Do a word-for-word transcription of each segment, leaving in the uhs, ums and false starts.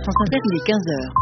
France Inter, il est quinze heures.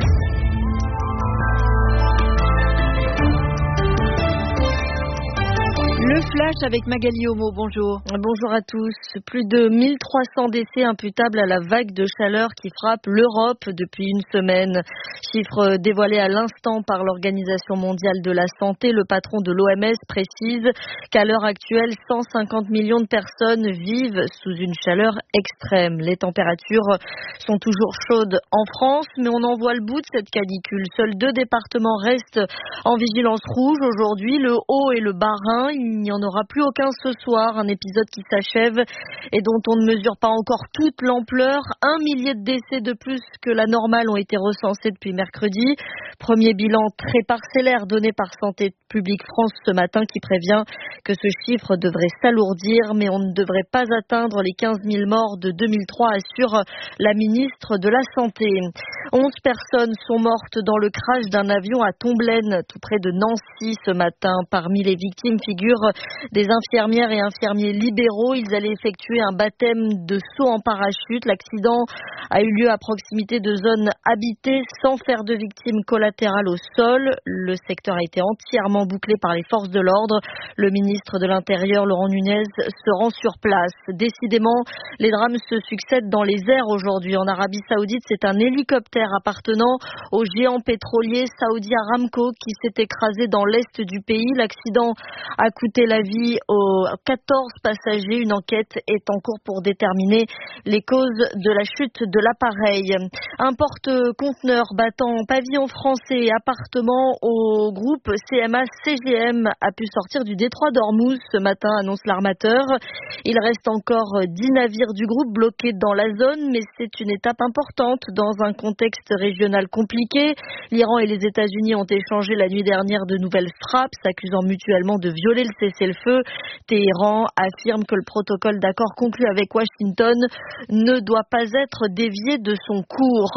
Le flash avec Magali Homo, bonjour. Bonjour à tous. Plus de mille trois cents décès imputables à la vague de chaleur qui frappe l'Europe depuis une semaine. Chiffre dévoilé à l'instant par l'Organisation mondiale de la santé. Le patron de l'O M S précise qu'à l'heure actuelle, cent cinquante millions de personnes vivent sous une chaleur extrême. Les températures sont toujours chaudes en France, mais on en voit le bout de cette canicule. Seuls deux départements restent en vigilance rouge aujourd'hui, le Haut et le Bas-Rhin. Il n'y en aura plus aucun ce soir, un épisode qui s'achève et dont on ne mesure pas encore toute l'ampleur. Un millier de décès de plus que la normale ont été recensés depuis mercredi. Premier bilan très parcellaire donné par Santé publique France ce matin qui prévient que ce chiffre devrait s'alourdir, mais on ne devrait pas atteindre les quinze mille morts de deux mille trois, assure la ministre de la Santé. onze personnes sont mortes dans le crash d'un avion à Tomblaine, tout près de Nancy ce matin. Parmi les victimes figurent des infirmières et infirmiers libéraux. Ils allaient effectuer un baptême de saut en parachute. L'accident a eu lieu à proximité de zones habitées sans faire de victimes collatérales au sol. Le secteur a été entièrement bouclé par les forces de l'ordre. Le ministre de l'Intérieur, Laurent Nunez, se rend sur place. Décidément, les drames se succèdent dans les airs aujourd'hui. En Arabie Saoudite, c'est un hélicoptère appartenant au géant pétrolier Saudi Aramco qui s'est écrasé dans l'est du pays. L'accident a coûté la vie aux quatorze passagers. Une enquête est en cours pour déterminer les causes de la chute de l'appareil. Un porte-conteneur battant pavillon français et appartement au groupe C M A C G M a pu sortir du détroit d'Ormuz ce matin, annonce l'armateur. Il reste encore dix navires du groupe bloqués dans la zone, mais c'est une étape importante dans un contexte régional compliqué. L'Iran et les États-Unis ont échangé la nuit dernière de nouvelles frappes, s'accusant mutuellement de violer le cessez-le-feu. Téhéran affirme que le protocole d'accord conclu avec Washington ne doit pas être dévié de son cours.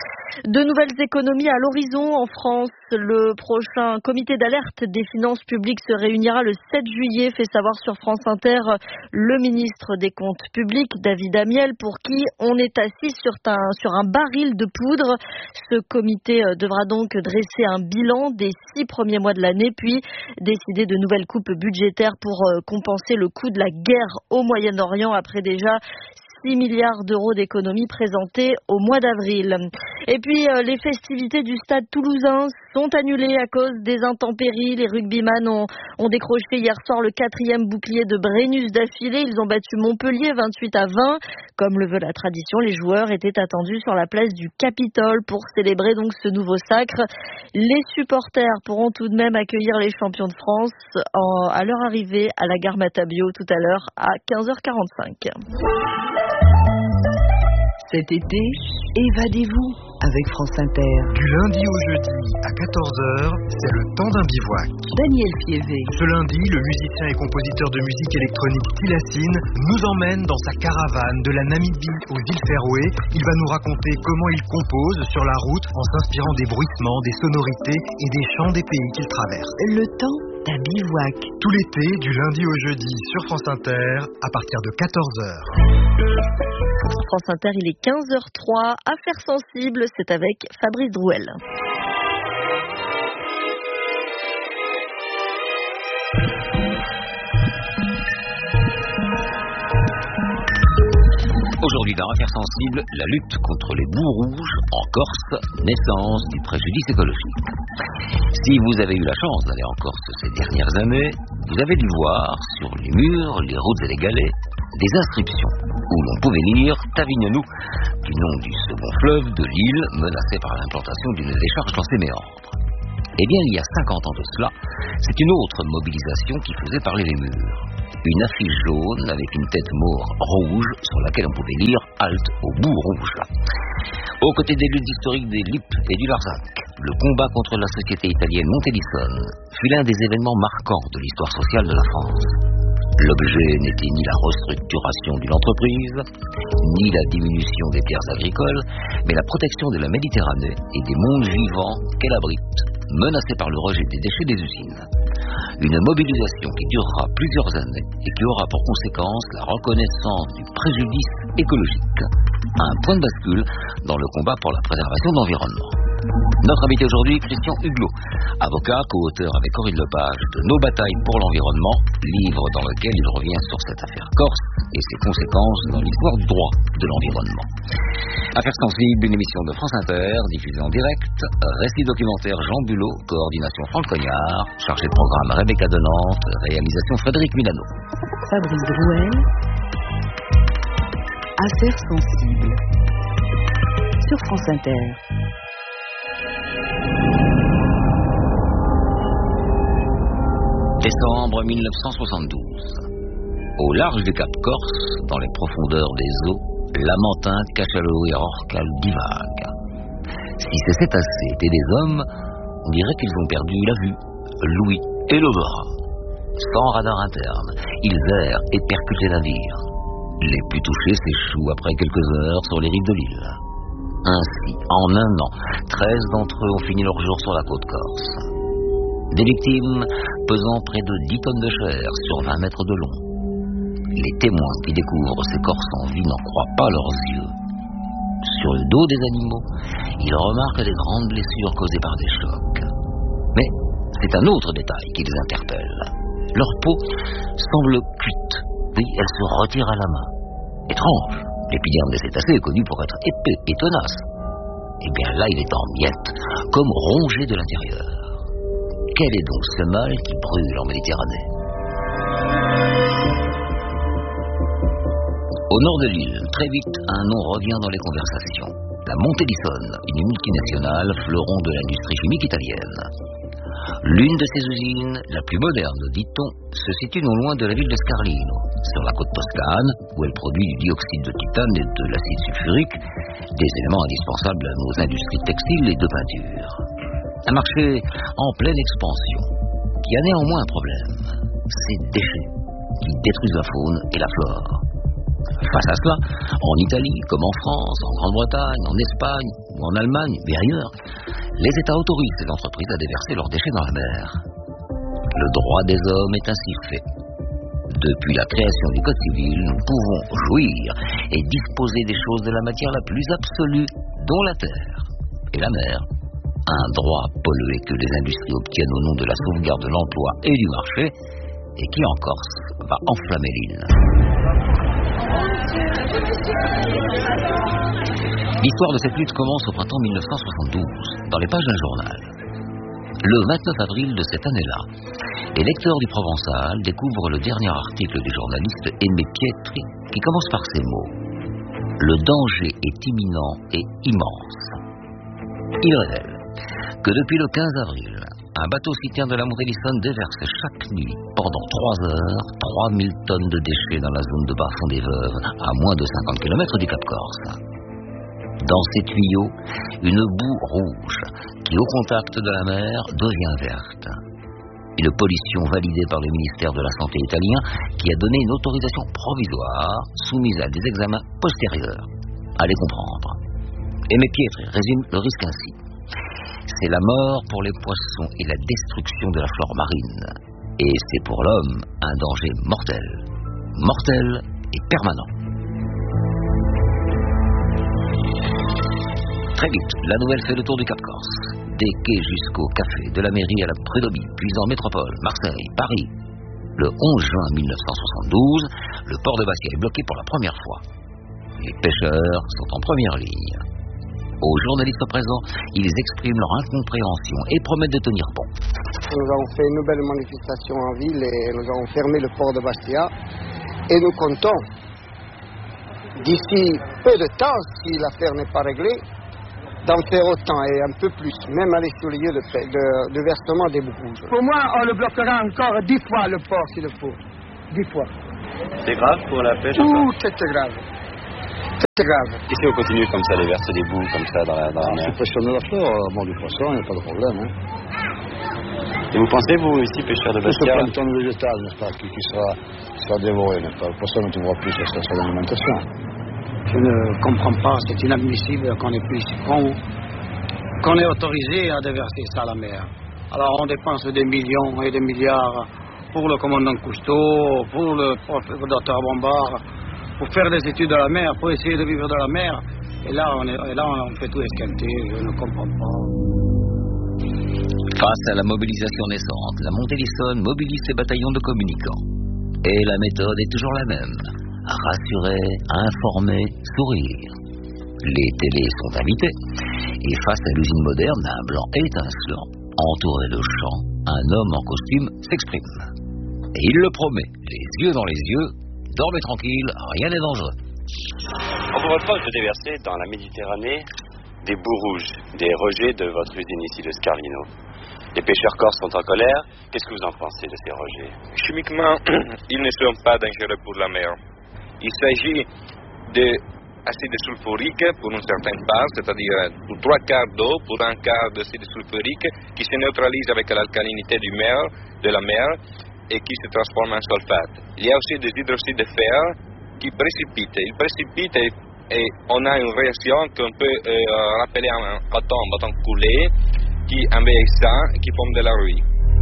De nouvelles économies à l'horizon en France. Le prochain comité d'alerte des finances publiques se réunira le sept juillet, fait savoir sur France Inter le ministre des Comptes publics, David Amiel, pour qui on est assis sur un, sur un baril de poudre. Ce comité devra donc dresser un bilan des six premiers mois de l'année, puis décider de nouvelles coupes budgétaires pour compenser le coût de la guerre au Moyen-Orient après déjà six milliards d'euros d'économies présentées au mois d'avril. Et puis, euh, les festivités du stade toulousain sont annulées à cause des intempéries. Les rugbyman ont, ont décroché hier soir le quatrième bouclier de Brennus d'affilée. Ils ont battu Montpellier vingt-huit à vingt. Comme le veut la tradition, les joueurs étaient attendus sur la place du Capitole pour célébrer donc ce nouveau sacre. Les supporters pourront tout de même accueillir les champions de France en, à leur arrivée à la gare Matabio tout à l'heure à quinze heures quarante-cinq. Cet été, évadez-vous avec France Inter. Du lundi au jeudi à quatorze heures, c'est le temps d'un bivouac. Daniel Fiévé. Ce lundi, le musicien et compositeur de musique électronique Tilassine nous emmène dans sa caravane de la Namibie aux îles Féroé. Il va nous raconter comment il compose sur la route en s'inspirant des bruissements, des sonorités et des chants des pays qu'il traverse. Le temps d'un bivouac. Tout l'été, du lundi au jeudi sur France Inter, à partir de quatorze heures. France Inter, il est quinze heures trois. Affaires sensibles, c'est avec Fabrice Drouel. Aujourd'hui dans Affaires sensibles, la lutte contre les boues rouges en Corse, naissance du préjudice écologique. Si vous avez eu la chance d'aller en Corse ces dernières années, vous avez dû voir sur les murs, les routes et les galets des inscriptions où l'on pouvait lire « Tavigne-nous » du nom du second fleuve de l'île menacé par l'implantation d'une décharge dans ses méandres. Eh bien, il y a cinquante ans de cela, c'est une autre mobilisation qui faisait parler les murs. Une affiche jaune avec une tête maure rouge sur laquelle on pouvait lire « Halte aux boues rouges ». Aux côtés des luttes historiques des Lippe et du Larzac, le combat contre la société italienne Montedison fut l'un des événements marquants de l'histoire sociale de la France. L'objet n'était ni la restructuration d'une entreprise, ni la diminution des terres agricoles, mais la protection de la Méditerranée et des mondes vivants qu'elle abrite, menacés par le rejet des déchets des usines. Une mobilisation qui durera plusieurs années et qui aura pour conséquence la reconnaissance du préjudice écologique. Un point de bascule dans le combat pour la préservation de l'environnement. Notre invité aujourd'hui, Christian Huglot, avocat, co-auteur avec Corinne Lepage de Nos batailles pour l'environnement, livre dans lequel il revient sur cette affaire corse et ses conséquences dans l'histoire du droit de l'environnement. Affaires sensibles, une émission de France Inter, diffusée en direct, récit documentaire Jean Bulot, coordination Franck Cognard, chargé de programme Rebecca Denante, réalisation Frédéric Milano. Fabrice Drouel, Affaires sensibles, sur France Inter. Décembre mille neuf cent soixante-douze. Au large du Cap Corse, dans les profondeurs des eaux, Lamentin, Cachalot et Rorcal divaguent. Si ces cétacés étaient des hommes, on dirait qu'ils ont perdu la vue, l'ouïe et l'odorat. Sans radar interne, ils errent et percutent les navires. Les plus touchés s'échouent après quelques heures sur les rives de l'île. Ainsi, en un an, treize d'entre eux ont fini leur jour sur la côte corse. Des victimes pesant près de dix tonnes de chair sur vingt mètres de long. Les témoins qui découvrent ces corses en vie n'en croient pas leurs yeux. Sur le dos des animaux, ils remarquent des grandes blessures causées par des chocs. Mais c'est un autre détail qui les interpelle. Leur peau semble cuite, puis elle se retire à la main. Étrange, l'épiderme des cétacés est connu pour être épais et tenace. Eh bien là, il est en miettes, comme rongé de l'intérieur. Quel est donc ce mal qui brûle en Méditerranée? Au nord de l'île, très vite, un nom revient dans les conversations. La Montellison, une multinationale fleuron de l'industrie chimique italienne. L'une de ses usines, la plus moderne, dit-on, se situe non loin de la ville de Scarlino, sur la côte toscane, où elle produit du dioxyde de titane et de l'acide sulfurique, des éléments indispensables à nos industries textiles et de peinture. Un marché en pleine expansion, qui a néanmoins un problème, ces déchets qui détruisent la faune et la flore. Face à cela, en Italie, comme en France, en Grande-Bretagne, en Espagne ou en Allemagne, mais ailleurs, les États autorisent ces entreprises à déverser leurs déchets dans la mer. Le droit des hommes est ainsi fait. Depuis la création du Code civil, nous pouvons jouir et disposer des choses de la matière la plus absolue, dont la terre et la mer. Un droit pollué que les industries obtiennent au nom de la sauvegarde de l'emploi et du marché, et qui en Corse va enflammer l'île. L'histoire de cette lutte commence au printemps mille neuf cent soixante-douze, dans les pages d'un journal. Le vingt-neuf avril de cette année-là, les lecteurs du Provençal découvrent le dernier article du journaliste Aimé Pietri, qui commence par ces mots. Le danger est imminent et immense. Il révèle que depuis le quinze avril, un bateau citerne de la Montellison déverse chaque nuit, pendant trois heures, trois mille tonnes de déchets dans la zone de Bas-Fond des Veuves, à moins de cinquante kilomètres du Cap Corse. Dans ces tuyaux, une boue rouge, qui au contact de la mer devient verte. Une pollution validée par le ministère de la Santé italien, qui a donné une autorisation provisoire, soumise à des examens postérieurs. Allez comprendre. Aimé Pietri résume le risque ainsi. C'est la mort pour les poissons et la destruction de la flore marine. Et c'est pour l'homme un danger mortel. Mortel et permanent. Très vite, la nouvelle fait le tour du Cap Corse. Des quais jusqu'au café, de la mairie à la prud'homie, puis en métropole, Marseille, Paris. Le onze juin mille neuf cent soixante-douze, le port de Bastia est bloqué pour la première fois. Les pêcheurs sont en première ligne. Aux journalistes présents, ils expriment leur incompréhension et promettent de tenir bon. Nous avons fait une nouvelle manifestation en ville et nous avons fermé le port de Bastia. Et nous comptons, d'ici peu de temps, si l'affaire n'est pas réglée, d'en faire autant et un peu plus, même aller sur les lieux de, de, de versement des boues rouges. Pour moi, on le bloquera encore dix fois le port s'il le faut. Dix fois. C'est grave pour la pêche? Tout est grave. C'est grave. Et si on continue comme ça, les verser des boues comme ça dans la, dans la mer? Suppression de la flore, bon, du poisson, il n'y a pas de problème. Hein. Et vous pensez, vous, ici, pêcheurs de Bastia? C'est ce plancton végétal, n'est-ce pas, qui, qui sera, sera dévoré, n'est-ce pas? Le poisson ne trouvera plus sa station d'alimentation. Je ne comprends pas, c'est inadmissible qu'on ait pu qu'on, qu'on ait autorisé à déverser ça à la mer. Alors on dépense des millions et des milliards pour le commandant Cousteau, pour le docteur Bombard, pour faire des études à la mer, pour essayer de vivre dans la mer. Et là, on, est, et là, on fait tout esquinter, je ne comprends pas. Face à la mobilisation naissante, la montée d'Essonne mobilise ses bataillons de communicants. Et la méthode est toujours la même. Rassurer, informer, sourire. Les télés sont invitées. Et face à l'usine moderne d'un blanc étincelant, entouré de champs, un homme en costume s'exprime. Et il le promet, les yeux dans les yeux, dormez tranquille, rien n'est dangereux. On vous reproche de déverser dans la Méditerranée des boues rouges, des rejets de votre usine ici de Scarlino. Les pêcheurs corses sont en colère. Qu'est-ce que vous en pensez de ces rejets? Chimiquement, ils ne sont pas dangereux pour la mer. Il s'agit d'acide sulfurique pour une certaine part, c'est-à-dire trois quarts d'eau pour un quart d'acide sulfurique qui se neutralise avec l'alcalinité du mer, de la mer et qui se transforme en sulfate. Il y a aussi des hydroxydes de fer qui précipitent. Ils précipitent et, et on a une réaction qu'on peut euh, rappeler un bâton, un bâton coulé qui envahit ça et qui forme de la rouille.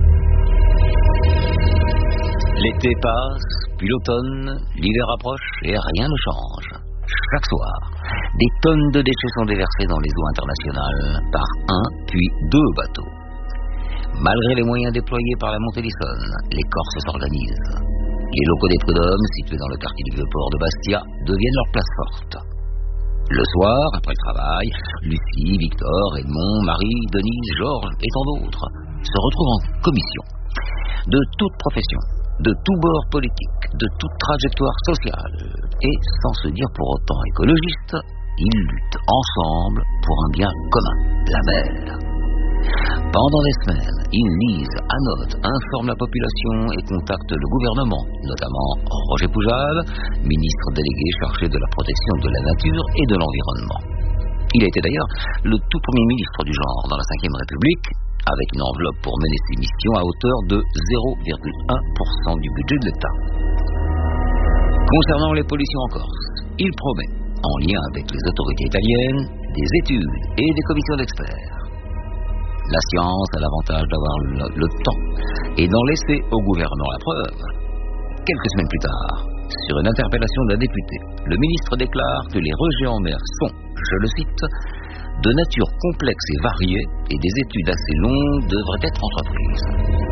L'été passe, puis l'automne, l'hiver approche et rien ne change. Chaque soir, des tonnes de déchets sont déversés dans les eaux internationales par un puis deux bateaux. Malgré les moyens déployés par la montée d'Essonne, les Corses s'organisent. Les locaux des prud'hommes, situés dans le quartier du Vieux-Port de Bastia, deviennent leur place forte. Le soir, après le travail, Lucie, Victor, Edmond, Marie, Denise, Georges et tant d'autres se retrouvent en commission. De toute profession, de tout bord politique, de toute trajectoire sociale, et sans se dire pour autant écologistes, ils luttent ensemble pour un bien commun, la mer. Pendant des semaines, ils lisent, annotent, informent la population et contactent le gouvernement, notamment Roger Poujade, ministre délégué chargé de la protection de la nature et de l'environnement. Il a été d'ailleurs le tout premier ministre du genre dans la cinquième République, avec une enveloppe pour mener ses missions à hauteur de zéro virgule un pour cent du budget de l'État. Concernant les pollutions en Corse, il promet, en lien avec les autorités italiennes, des études et des commissions d'experts. La science a l'avantage d'avoir le, le temps et d'en laisser au gouvernement la preuve. Quelques semaines plus tard, sur une interpellation d'un député, le ministre déclare que les rejets en mer sont, je le cite, de nature complexe et variée et des études assez longues devraient être entreprises.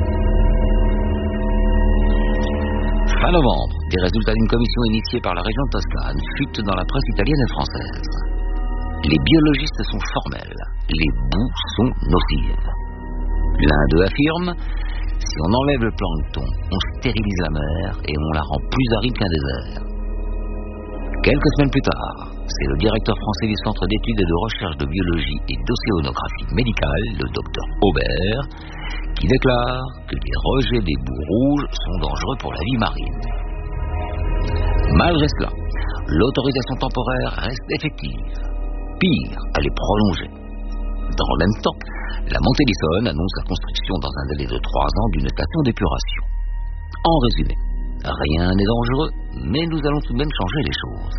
Fin novembre, des résultats d'une commission initiée par la région Toscane fuitent dans la presse italienne et française. Les biologistes sont formels, les boues sont nocives. L'un d'eux affirme, si on enlève le plancton, on stérilise la mer et on la rend plus aride qu'un désert. Quelques semaines plus tard, c'est le directeur français du Centre d'études et de recherche de biologie et d'océanographie médicale, le docteur Aubert, qui déclare que les rejets des boues rouges sont dangereux pour la vie marine. Malgré cela, l'autorisation temporaire reste effective. Pire, elle est prolongée. Dans le même temps, la montée d'Essonne annonce la construction dans un délai de trois ans d'une station d'épuration. En résumé, rien n'est dangereux, mais nous allons tout de même changer les choses.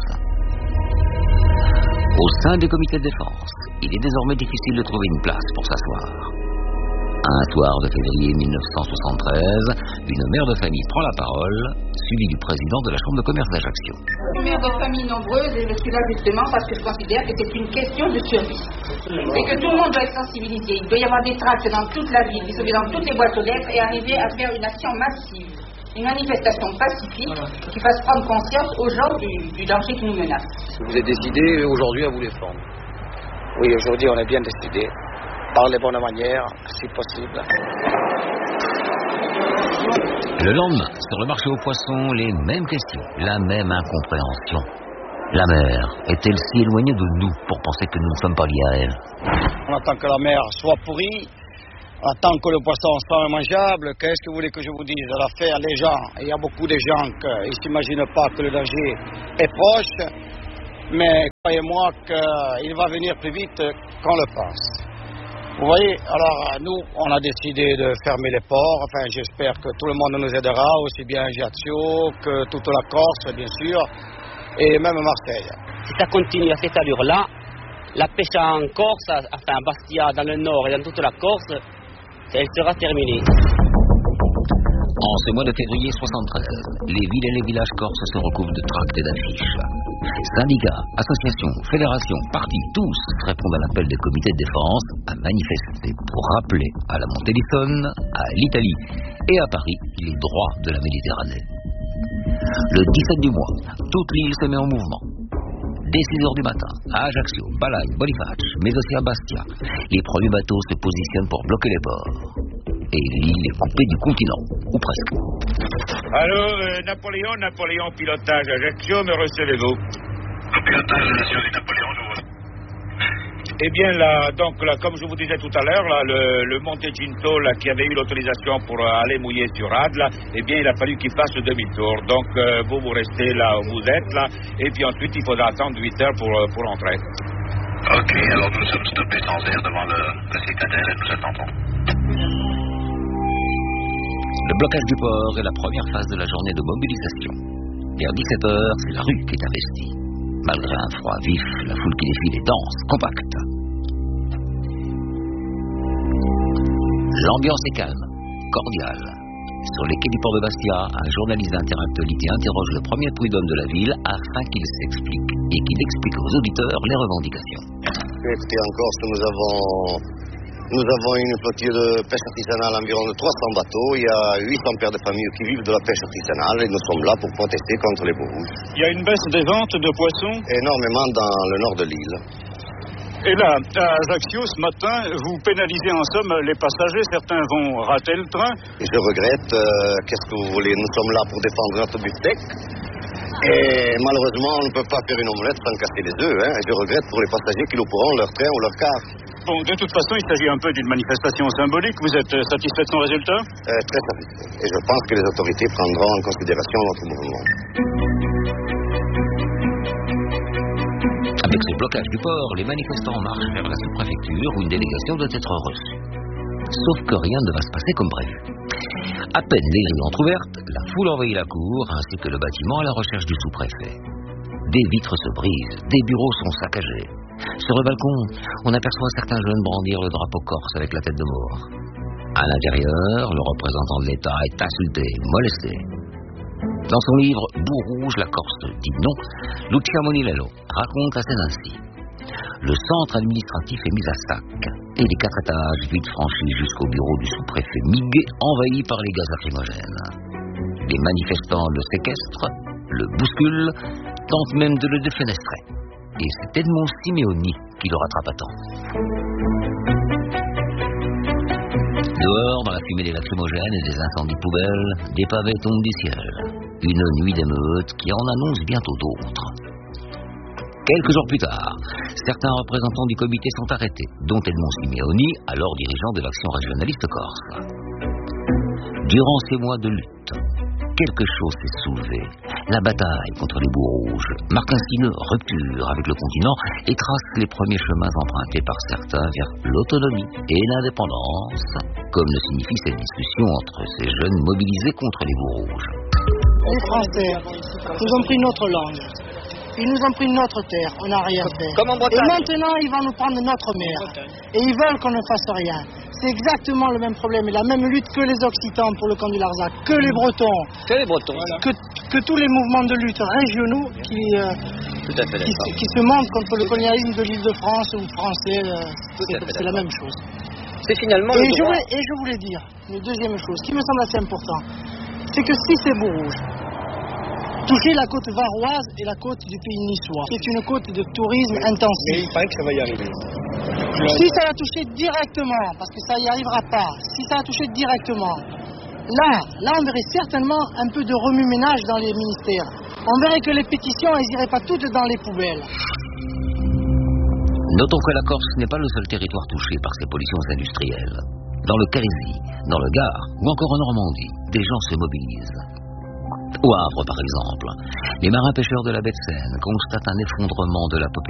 Au sein des comités de défense, il est désormais difficile de trouver une place pour s'asseoir. Un soir de février mille neuf cent soixante-treize, une mère de famille prend la parole, suivie du président de la Chambre de commerce d'Ajaccio. Je suis mère de famille nombreuse et je suis là justement parce que je considère que c'est une question de survie. Et que tout le monde doit être sensibilisé. Il doit y avoir des tracts dans toute la ville, distribués dans toutes les boîtes aux lettres et arriver à faire une action massive. Une manifestation pacifique qui fasse prendre conscience aux gens du, du danger qui nous menace. Vous êtes décidé aujourd'hui à vous défendre? Oui, aujourd'hui on est bien décidé. Par les bonnes manières, si possible. Le lendemain, sur le marché aux poissons, les mêmes questions, la même incompréhension. La mer est-elle si éloignée de nous pour penser que nous ne sommes pas liés à elle? On attend que la mer soit pourrie, on attend que le poisson soit immangeable. Qu'est-ce que vous voulez que je vous dise? L'affaire, les gens, il y a beaucoup de gens qui ne s'imaginent pas que le danger est proche, mais croyez-moi qu'il va venir plus vite qu'on le pense. Vous voyez, alors nous, on a décidé de fermer les ports. Enfin, j'espère que tout le monde nous aidera, aussi bien Ajaccio que toute la Corse, bien sûr, et même Marseille. Si ça continue à cette allure-là, la pêche en Corse, enfin à Bastia, dans le nord et dans toute la Corse, elle sera terminée. En ce mois de février soixante-treize, les villes et les villages corses se recouvrent de tracts et d'affiches. Syndicats, associations, fédérations, partis, tous répondent à l'appel des comités de défense à manifester pour rappeler à la Montellison, à l'Italie et à Paris les droits de la Méditerranée. Le dix-sept du mois, toute l'île se met en mouvement. Dès six heures du matin, à Ajaccio, Balagne, Boniface, mais aussi à Bastia, les premiers bateaux se positionnent pour bloquer les ports. Et l'île est coupée du continent, ou presque. Allô, euh, Napoléon, Napoléon, pilotage Ajaccio, me recevez-vous? Le pilotage Ajaccio du Napoléon, nous voilà. Eh bien, là, donc, là, comme je vous disais tout à l'heure, là, le, le Montecinto, là, qui avait eu l'autorisation pour euh, aller mouiller sur Rade, là, eh bien, il a fallu qu'il fasse demi-tour. Donc, euh, vous, vous restez là où vous êtes, là, et puis ensuite, il faudra attendre huit heures pour, euh, pour entrer. Ok, alors nous sommes stoppés sans air devant le, la citadelle et nous attendons. Le blocage du port est la première phase de la journée de mobilisation. Vers dix-sept heures, c'est la rue qui est investie. Malgré un froid vif, la foule qui défile est dense, compacte. L'ambiance est calme, cordiale. Sur les quais du port de Bastia, un journaliste d'Interactualité interroge le premier prud'homme de la ville afin qu'il s'explique et qu'il explique aux auditeurs les revendications. Écoutez, en Corse, nous avons, nous avons une flottille de pêche artisanale, environ de trois cents bateaux. Il y a huit cents pères de famille qui vivent de la pêche artisanale et nous sommes là pour protester contre les bourreaux. Il y a une baisse des ventes de poissons? Énormément dans le nord de l'île. Et là, à Ajaccio, ce matin, vous pénalisez en somme les passagers. Certains vont rater le train. Je regrette. Euh, qu'est-ce que vous voulez? Nous sommes là pour défendre notre beefsteak. Et malheureusement, on ne peut pas faire une omelette sans casser les œufs. Hein. Je regrette pour les passagers qui louperont leur train ou leur car. Bon, de toute façon, il s'agit un peu d'une manifestation symbolique. Vous êtes satisfait de son résultat? euh, Très satisfait. Et je pense que les autorités prendront en considération notre mouvement. Avec ce blocage du port, les manifestants marchent vers la sous-préfecture où une délégation doit être reçue. Sauf que rien ne va se passer comme prévu. À peine les grilles entrouvertes, la foule envahit la cour ainsi que le bâtiment à la recherche du sous-préfet. Des vitres se brisent, des bureaux sont saccagés. Sur le balcon, on aperçoit certains jeunes brandir le drapeau corse avec la tête de mort. À l'intérieur, le représentant de l'État est insulté, molesté. Dans son livre « Bourg rouge, la Corse dit non », Lucia Monilello raconte la scène ainsi. Le centre administratif est mis à sac et les quatre étages vite franchis jusqu'au bureau du sous-préfet Miguet envahi par les gaz lacrymogènes. Les manifestants le séquestrent, le bousculent, tentent même de le défenestrer. Et c'est Edmond Simeoni qui le rattrape à temps. Dehors, dans la fumée des lacrymogènes et des incendies poubelles, des pavés tombent du ciel. Une nuit d'émeute qui en annonce bientôt d'autres. Quelques jours plus tard, certains représentants du comité sont arrêtés, dont Edmond Simeoni, alors dirigeant de l'action régionaliste corse. Durant ces mois de lutte, quelque chose s'est soulevé. La bataille contre les bouts rouges marque ainsi une rupture avec le continent et trace les premiers chemins empruntés par certains vers l'autonomie et l'indépendance, comme le signifie cette discussion entre ces jeunes mobilisés contre les bouts rouges. Les Français nous ont pris notre langue. Ils nous ont pris notre terre, on n'a rien fait. Et maintenant, ils vont nous prendre notre mer. Et ils veulent qu'on ne fasse rien. C'est exactement le même problème et la même lutte que les Occitans pour le camp du Larzac, que les Bretons, que, les Bretons. Voilà. que, que tous les mouvements de lutte régionaux qui, euh, Tout à fait qui, qui se montrent contre le colonialisme de l'Île-de-France ou français. Euh, c'est la même chose. C'est finalement et le je, voulais, et je voulais dire, une deuxième chose, qui me semble assez important, c'est que si ces bouts rouges toucher la côte varoise et la côte du pays niçois, qui est une côte de tourisme intensif. Mais il paraît que ça va y arriver. Si ça va toucher directement, parce que ça n'y arrivera pas, si ça va toucher directement, là, là on verrait certainement un peu de remue-ménage dans les ministères. On verrait que les pétitions, elles n'iraient pas toutes dans les poubelles. Notons que la Corse n'est pas le seul territoire touché par ces pollutions industrielles. Dans le Calaisis, dans le Gard ou encore en Normandie, des gens se mobilisent. Au Havre, par exemple, les marins pêcheurs de la baie de Seine constatent un effondrement de la population.